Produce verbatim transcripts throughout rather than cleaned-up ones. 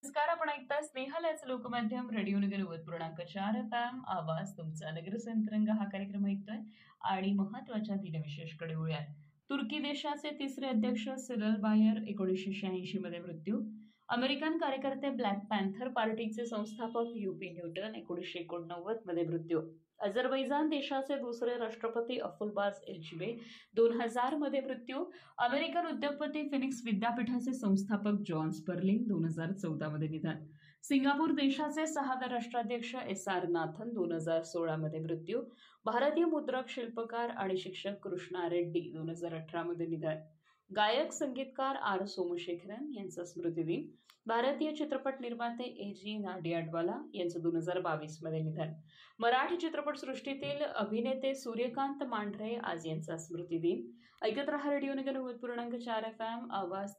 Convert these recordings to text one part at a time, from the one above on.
नमस्कार. आपण ऐकता स्नेहालयाच लोकमाध्यम रेडिओ नगर नव्वद पूर्णांक चार एफ एम आवाज तुमचा नगर संतरंग हा कार्यक्रम ऐकतोय आणि महत्वाच्या दिनविशेषकडे वळूया. तुर्की देशाचे तिसरे अध्यक्ष सिरल बायर एकोणीसशे शहाऐंशी मध्ये मृत्यू. अमेरिकन कार्यकर्ते ब्लॅक पॅन्थर पार्टीचे संस्थापक युपी न्यूटन एकोणीसशे एकोणनव्वद मध्ये मृत्यू. अझरबैजान देशाचे दुसरे राष्ट्रपती अफुलबाज एल्चिबे दोन हजार मध्ये मृत्यू. अमेरिकन उद्योगपती फिनिक्स विद्यापीठाचे संस्थापक जॉन स्पर्लिंग दोन हजार चौदा मध्ये निधन. सिंगापूर देशाचे सहावे राष्ट्राध्यक्ष एस आर नाथन दोन हजार सोळा मध्ये मृत्यू. भारतीय मुद्रक, शिल्पकार आणि शिक्षक कृष्णा रेड्डी दोन हजार अठरा मध्ये निधन. गायक संगीतकार आर सोमशेखरन यांचा स्मृतिदिन. भारतीय चित्रपट निर्माते ए जी नाडियाडवाला यांचं दोन हजार बावीस मध्ये निधन. मराठी चित्रपटसृष्टीतील अभिनेते सूर्यकांत मांढरे आज यांचा स्मृतिदिन. ऐकत रहा रेडिओ नगर नव्वद पूर्णांक चार एफ एम आवाज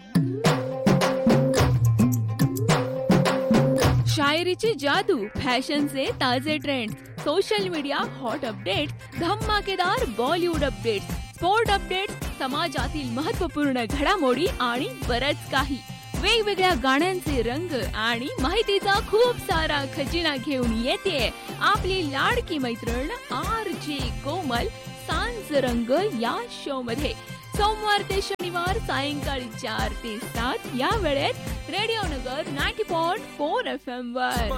शायरीची जादू, फॅशनचे ताजे trend, social media hot update, धमाकेदार बॉलिवूड अपडेट, स्पोर्ट अपडेट, समाजातील महत्त्वपूर्ण घडामोडी आणि बरच काही. वेगवेगळ्या गाण्यांचे रंग आणि माहितीचा खूप सारा खजिना घेऊन येते आपली लाडकी मैत्रीण आर जे कोमल सांज रंग या शो मध्ये. सोमवार ते शनिवार सायंकाळी चार ते सात या वेळेत रेडिओ नगर नव्वद पॉइंट चार एफ एम वर.